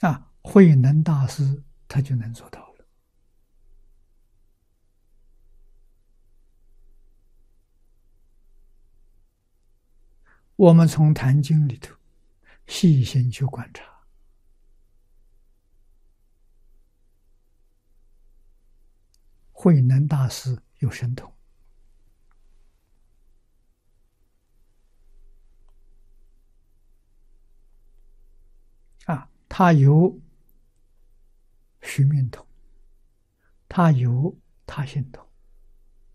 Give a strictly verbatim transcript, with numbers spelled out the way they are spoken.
啊，慧能大师他就能做到了。我们从《坛经》里头细心去观察，慧能大师有神通啊，他有须弥通，他有他心通。